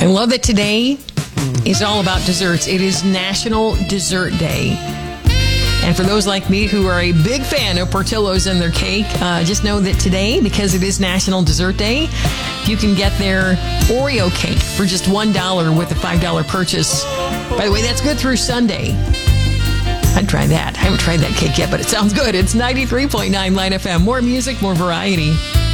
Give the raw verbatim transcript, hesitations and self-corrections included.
love that today is all about desserts. It is National Dessert Day. And for those like me who are a big fan of Portillo's and their cake, uh, just know that today, because it is National Dessert Day, you can get their Oreo cake for just one dollar with a five dollar purchase. By the way, that's good through Sunday. I'd try that. I haven't tried that cake yet, but it sounds good. It's ninety-three point nine Line F M. More music, more variety.